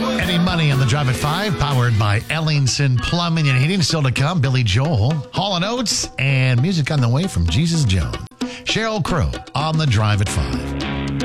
Eddie Money on the Drive at 5, powered by Ellingson Plumbing and Heating. Still to come, Billy Joel, Hall & Oates, and music on the way from Jesus Jones. Sheryl Crow on the Drive at 5.